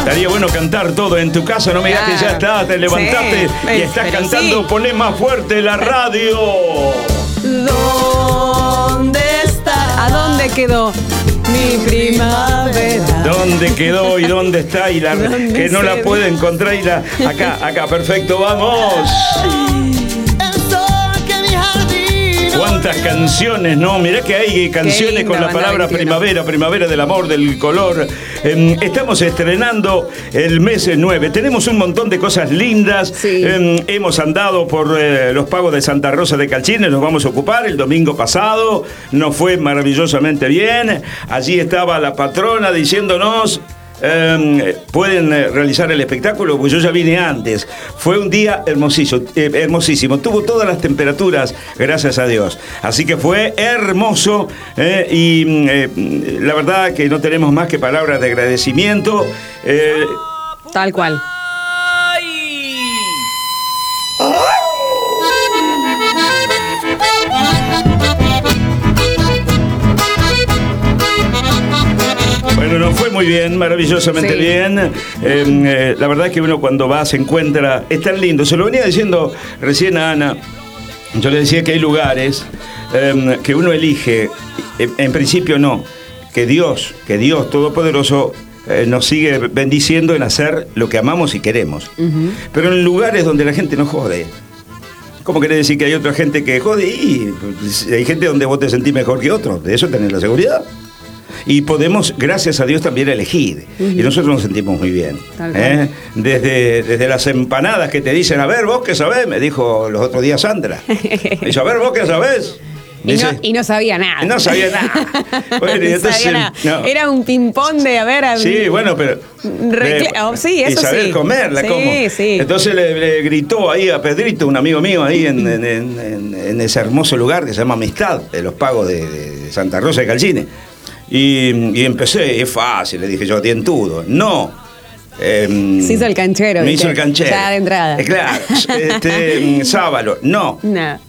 Estaría bueno cantar todo en tu casa, no me digas que ya está, te levantaste y estás cantando, poné más fuerte la radio. ¿Dónde está? ¿A dónde quedó mi primavera? ¿Dónde quedó y dónde está? Y la que no la puede encontrar y la acá, perfecto, vamos. ¿Cuántas canciones, no? Mirá que hay canciones con la palabra primavera, primavera del amor, del color. Estamos estrenando el mes 9. Tenemos un montón de cosas lindas. Sí. Hemos andado por los pagos de Santa Rosa de Calchines, nos vamos a ocupar el domingo pasado. Nos fue maravillosamente bien. Allí estaba la patrona diciéndonos... pueden realizar el espectáculo, pues yo ya vine antes. Fue un día hermosísimo. Tuvo todas las temperaturas, gracias a Dios. Así que fue hermoso y la verdad que no tenemos más que palabras de agradecimiento. Tal cual. Bueno, nos fue muy bien, maravillosamente bien. La verdad es que uno cuando va se encuentra, es tan lindo. Se lo venía diciendo recién a Ana. Yo le decía que hay lugares que uno elige, en principio no, que Dios Todopoderoso nos sigue bendiciendo en hacer lo que amamos y queremos. Uh-huh. Pero en lugares donde la gente no jode. ¿Cómo querés decir que hay otra gente que jode? Y hay gente donde vos te sentís mejor que otro. De eso tenés la seguridad. Y podemos, gracias a Dios, también elegir. Uh-huh. Y nosotros nos sentimos muy bien. Desde las empanadas que te dicen, a ver, vos qué sabés, me dijo los otros días Sandra. Me dijo, a ver, vos qué sabés. Y no sabía nada. No sabía nada. Bueno, y entonces, sabía nada. No. Era un ping-pong de, a ver... Sí, bueno, pero... sí, eso y saber sí. comerla, ¿cómo? Sí. Entonces le gritó ahí a Pedrito, un amigo mío, ahí en ese hermoso lugar que se llama Amistad, de los pagos de Santa Rosa de Calchines. Y empecé, es fácil, le dije yo, dientudo. No. Se hizo el canchero. Me hizo el canchero. Ya de entrada. Claro. Sábalo, no.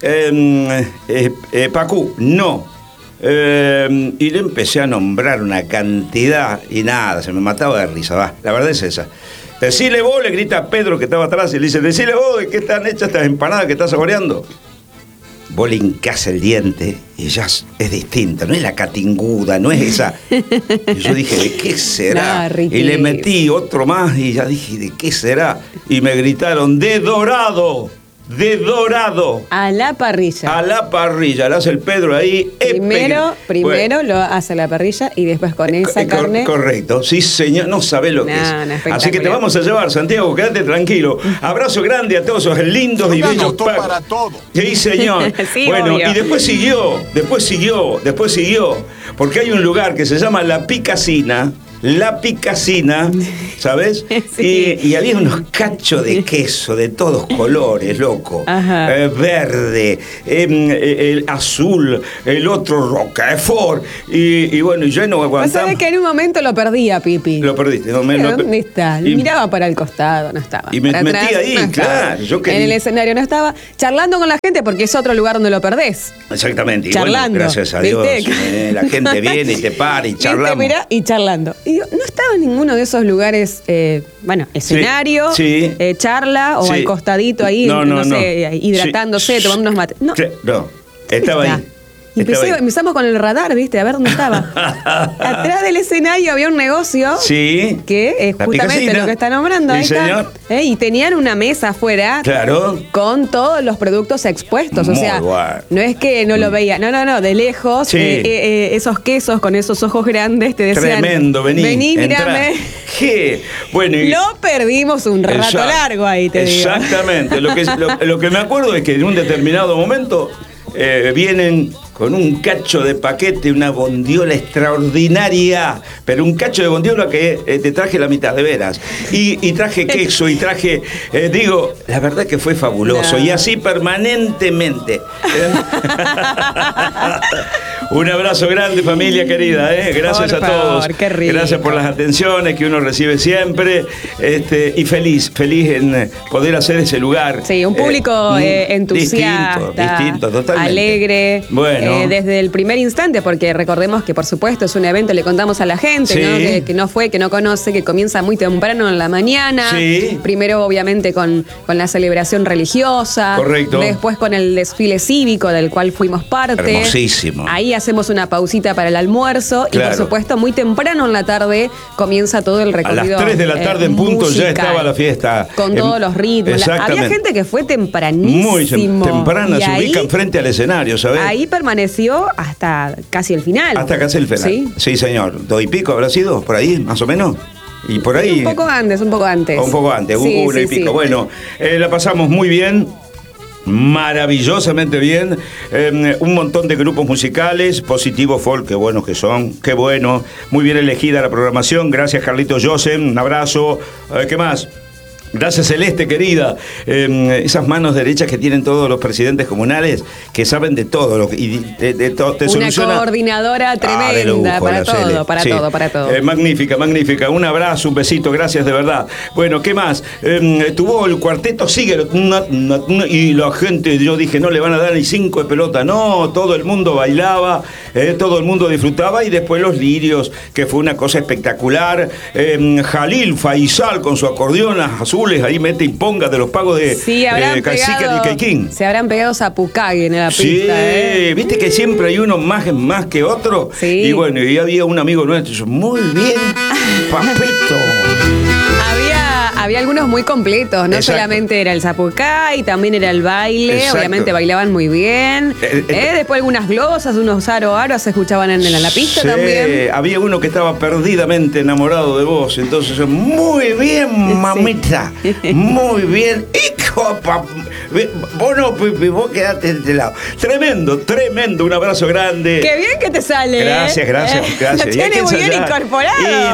Pacú, no. Y le empecé a nombrar una cantidad y nada, se me mataba de risa. Va, la verdad es esa. Decile vos, le grita a Pedro que estaba atrás y le dice, decile vos de qué están hechas estas empanadas que estás saboreando. Vos le hincás el diente y ya es distinta, no es la catinguda, no es esa. Y yo dije, ¿de qué será? No, y le metí otro más y ya dije, ¿de qué será? Y me gritaron, ¡de dorado! ¡De dorado! A la parrilla. A la parrilla, le hace el Pedro ahí. Primero bueno, lo hace a la parrilla y después con esa carne. Correcto, sí señor, no sabés lo que es. Así que te vamos a llevar, Santiago, quédate tranquilo. Abrazo grande a todos esos lindos y bellos para todo. Sí, señor. Sí, bueno, obvio. y después siguió, porque hay un lugar que se llama La Picacina, ¿sabes? Sí. Y había unos cachos de queso de todos colores, loco. Verde, el azul, el otro Roquefort. Y bueno, yo no aguantaba. ¿Sabes que en un momento lo perdía, Pipi? Lo perdiste. ¿Dónde está? Miraba para el costado, no estaba. Y me para metí atrás, ahí, no claro. Yo quería... En el escenario no estaba. Charlando con la gente porque es otro lugar donde lo perdés. Exactamente. Y charlando. Bueno, gracias a Dios. La gente viene y te para y charlamos. Mirá, y charlando. Y yo, no estaba en ninguno de esos lugares, escenario, sí. Charla o sí. al costadito ahí, no sé, hidratándose, sí. tomando unos mates. No, estaba ahí. Y empezamos con el radar, ¿viste? A ver dónde estaba. Atrás del escenario había un negocio que es justamente lo que está nombrando. Ahí está. Y tenían una mesa afuera con todos los productos expuestos. Muy o sea, bueno. No es que no lo veía. No, de lejos. Esos quesos con esos ojos grandes te decían. Tremendo, vení, mírame. ¿Qué? Bueno, lo perdimos un rato largo ahí, te digo. Exactamente. Lo que me acuerdo es que en un determinado momento vienen con un cacho de paquete, una bondiola extraordinaria, pero un cacho de bondiola que te traje la mitad, de veras. Y traje queso, y traje, la verdad que fue fabuloso, y así permanentemente. Un abrazo grande, familia querida, gracias a todos. Qué rico. Gracias por las atenciones que uno recibe siempre. Y feliz en poder hacer ese lugar. Sí, un público entusiasta, distinto, totalmente. Alegre, bueno. Desde el primer instante, porque recordemos que por supuesto es un evento, le contamos a la gente, sí. ¿no? que no fue, que no conoce, que comienza muy temprano en la mañana. Sí. Primero obviamente con la celebración religiosa. Correcto. Después con el desfile cívico del cual fuimos parte. Hermosísimo. Ahí hacemos una pausita para el almuerzo. Claro. Y por supuesto muy temprano en la tarde comienza todo el recorrido. A las 3 de la tarde en punto musical, ya estaba la fiesta. Con todos los ritmos. Había gente que fue tempranísimo. Muy temprana, se ubican frente al escenario, ¿sabes? Ahí permaneció hasta casi el final. Hasta casi el final. Sí, señor. 2 y pico habrá sido, por ahí, más o menos. Y por ahí. Un poco antes. Un poco antes, sí, 1 y pico. Sí. Bueno, la pasamos muy bien. Maravillosamente bien, un montón de grupos musicales, Positivo Folk, qué buenos que son, qué bueno, muy bien elegida la programación, gracias Carlitos Joseph, un abrazo, ¿qué más? Gracias Celeste, querida. Esas manos derechas que tienen todos los presidentes comunales, que saben de todo. Y de todo te soluciona. Una coordinadora tremenda, de lujo, para todo. Magnífica. Un abrazo, un besito, gracias de verdad. Bueno, ¿qué más? Tuvo el cuarteto Sigue, y la gente, yo dije, no le van a dar ni 5 de pelota. No, todo el mundo bailaba, todo el mundo disfrutaba, y después los lirios, que fue una cosa espectacular. Jalil Faisal con su acordeón azul. Ahí mete y ponga de los pagos de Cacique y Caiquín. Se habrán pegado Zapucagui en la pista. Sí, viste que siempre hay uno más que otro. Sí. Y bueno, y había un amigo nuestro, muy bien, papito. Había algunos muy completos, no Exacto. Solamente era el Zapucay, también era el baile. Exacto. Obviamente bailaban muy bien. Después algunas glosas, unos aros se escuchaban en la pista también. Había uno que estaba perdidamente enamorado de vos, entonces, muy bien, mamita, muy bien, hijo, vos quedate de este lado. Tremendo, un abrazo grande. Qué bien que te sale. Gracias. Lo tiene muy bien incorporado.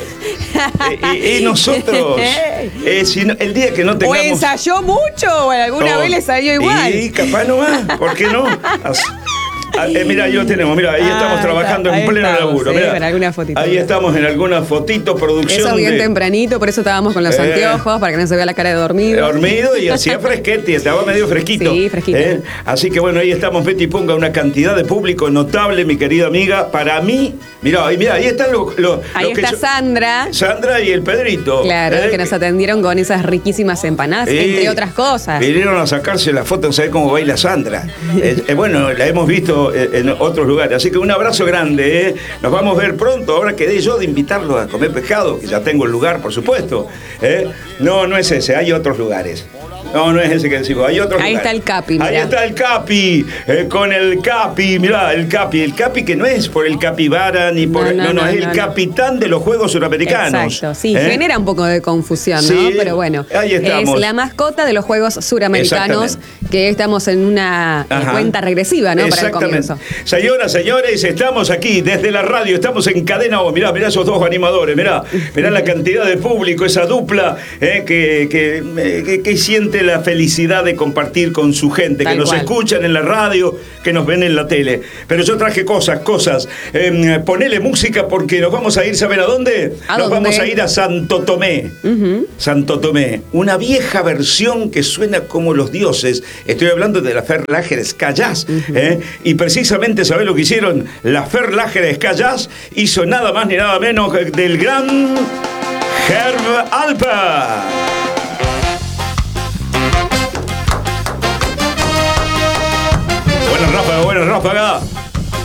Y nosotros el día que no tengamos... O ensayó mucho, o alguna vez le salió igual. Y capaz no más, ¿por qué no? Mira, ahí lo tenemos, mira, ahí estamos trabajando en pleno laburo. Ahí estamos en algunas fotitos, producción. Eso bien tempranito, por eso estábamos con los anteojos, para que no se vea la cara de dormido. Dormido y hacía fresquete, estaba medio fresquito. Sí, fresquito. Así que bueno, ahí estamos, Betty Punga, una cantidad de público notable, mi querida amiga. Para mí, mira, ahí están los ahí está Sandra. Sandra y el Pedrito. Claro, que nos atendieron con esas riquísimas empanadas, entre otras cosas. Vinieron a sacarse la foto, ¿sabés cómo baila Sandra? Bueno, la hemos visto en otros lugares. Así que un abrazo grande. Nos vamos a ver pronto. Ahora quedé yo de invitarlos a comer pescado, que ya tengo el lugar, por supuesto. No es ese, hay otros lugares. No es ese que decimos, hay otros lugares. Está el Capi, mirá. Ahí está el Capi, con el Capi, mirá, el Capi que no es por el capibara ni por... No, es el capitán de los Juegos Suramericanos. Exacto, sí, genera un poco de confusión, ¿no? Sí, pero bueno, ahí estamos. Es la mascota de los Juegos Suramericanos, que estamos en una cuenta regresiva, ¿no? Para el comienzo. Señoras, señores, estamos aquí desde la radio, estamos en Cadena O. Mirá esos dos animadores, mirá la cantidad de público, esa dupla que siente la felicidad de compartir con su gente, que nos escuchan en la radio, que nos ven en la tele. Pero yo traje cosas. Ponele música porque nos vamos a ir, ¿saben a dónde? Vamos a ir a Santo Tomé. Santo Tomé, una vieja versión que suena como los dioses. Estoy hablando de la Ferlager Ska Jazz. Y precisamente, ¿sabés lo que hicieron? La Ferlager Ska Jazz hizo nada más ni nada menos del gran Herb Alpert. Buenas ráfagas.